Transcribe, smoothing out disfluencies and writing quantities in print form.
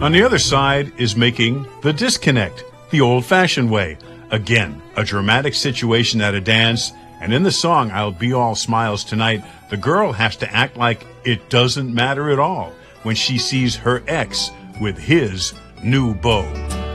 On the other side is making the disconnect, the old-fashioned way. Again, a dramatic situation at a dance, and in the song I'll Be All Smiles Tonight, the girl has to act like it doesn't matter at all when she sees her ex with his new beau.